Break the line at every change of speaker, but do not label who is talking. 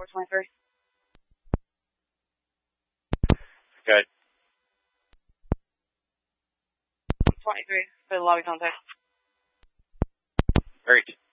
423.
Good.
23 for the lobby contact.
Great.